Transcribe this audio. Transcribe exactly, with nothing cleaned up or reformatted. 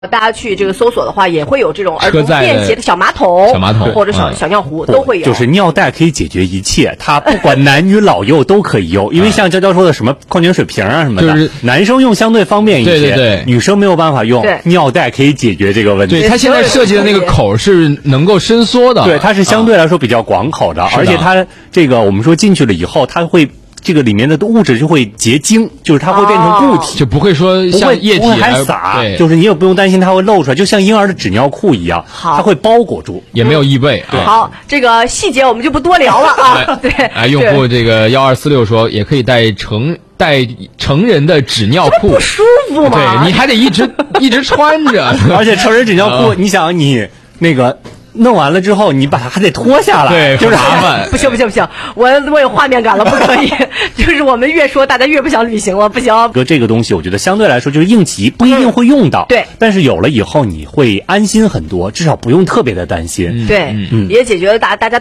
大家去这个搜索的话，也会有这种儿童便携的小马桶、 小马桶或者小、嗯、小尿壶都会有。 就是尿袋可以解决一切，它不管男女老幼都可以用。因为像娇娇说的什么矿泉水瓶啊什么的，就是男生用相对方便一些， 对对对， 女生没有办法用。尿袋可以解决这个问题。 对，它现在设计的那个口是能够伸缩的， 对，它是相对来说比较广口的，啊、而且它这个我们说进去了以后，它会。这个里面的物质就会结晶，就是它会变成固体， 哦、就不会说像液体还洒，就是你也不用担心它会漏出来，就像婴儿的纸尿裤一样，它会包裹住， 也没有异味。 嗯、啊。好，这个细节我们就不多聊了啊。对， 哎，用户这个幺二四六说，也可以带成带成人的纸尿裤， 不舒服吗？ 对，你还得一直一直穿着， 而且成人纸尿裤，你想你那个。弄完了之后，你把它还得脱下来， 对， 就是麻烦。 不行不行不行，我我有画面感了，不可以。就是我们越说，大家越不想旅行了，不行。 哥，这个东西我觉得相对来说就是应急，不一定会用到， 嗯、对。 但是有了以后，你会安心很多，至少不用特别的担心。 嗯、对，嗯、也解决了大大家。